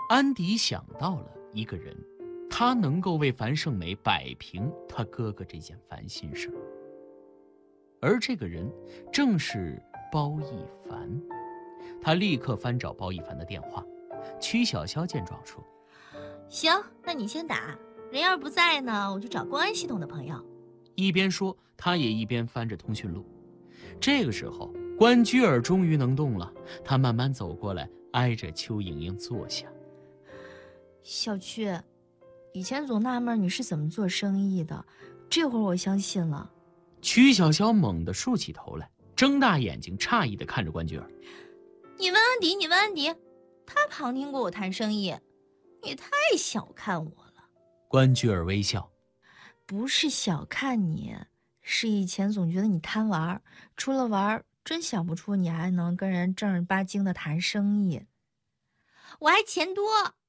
安迪想到了一个人，他能够为樊胜美摆平他哥哥这件烦心事，而这个人正是包奕凡。他立刻翻找包奕凡的电话。曲小潇见状说： 行，那你先打，人要是不在呢，我就找公安系统的朋友。 一边说，他也一边翻着通讯录。这个时候，关雎尔终于能动了，他慢慢走过来，挨着邱莹莹坐下。 小曲，以前总纳闷你是怎么做生意的，这会儿我相信了。 曲小潇猛地竖起头来，睁大眼睛诧异地看着关雎尔。 你问安迪，你问安迪，他旁听过我谈生意，你太小看我了。 关雎尔微笑， 不是小看你，是以前总觉得你贪玩，除了玩，真想不出你还能跟人正儿八经的谈生意。我还钱多，